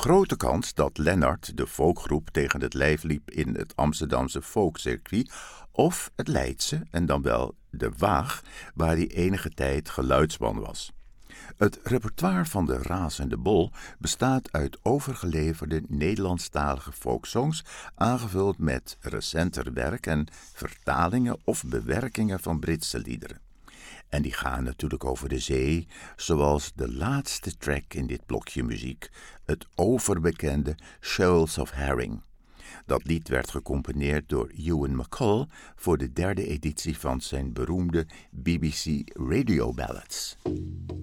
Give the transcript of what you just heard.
grote kans dat Lennart de folkgroep tegen het lijf liep in het Amsterdamse folkcircuit of het Leidse en dan wel de Waag, waar hij enige tijd geluidsman was. Het repertoire van de Razende Bol bestaat uit overgeleverde Nederlandstalige folksongs, aangevuld met recenter werk en vertalingen of bewerkingen van Britse liederen. En die gaan natuurlijk over de zee, zoals de laatste track in dit blokje muziek, het overbekende Shoals of Herring. Dat lied werd gecomponeerd door Ewan MacColl voor de 3e editie van zijn beroemde BBC Radio Ballads.